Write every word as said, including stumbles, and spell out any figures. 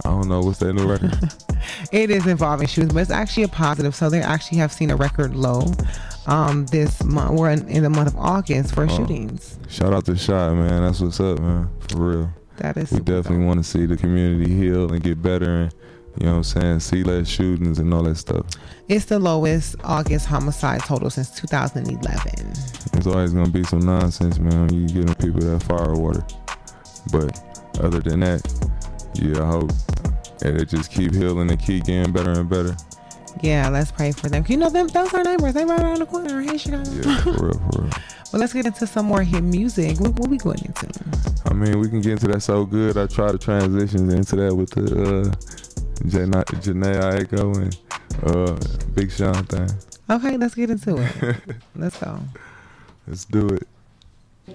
I don't know. What's that new record? It is involving shootings, but it's actually a positive. So they actually have seen a record low um, this month. We're in, in the month of August for oh, shootings. Shout out to Shot, man. That's what's up, man. For real. That is. We definitely want to see the community heal and get better, and you know what I'm saying, see less shootings and all that stuff. It's the lowest August homicide total since two thousand eleven. There's always gonna be some nonsense, man, when you giving people that fire water. But other than that, yeah, I hope that it just keep healing and keep getting better and better. Yeah, let's pray for them. You know, them those are neighbors. They right around the corner. Hey, Chicago. Yeah, for real, for real. Well, let's get into some more hit music. What, what we going into? I mean, we can get into that so good. I try to transition into that with the uh, Janae, Janae Aiko and uh, Big Sean thing. Okay, let's get into it. Let's go. Let's do it.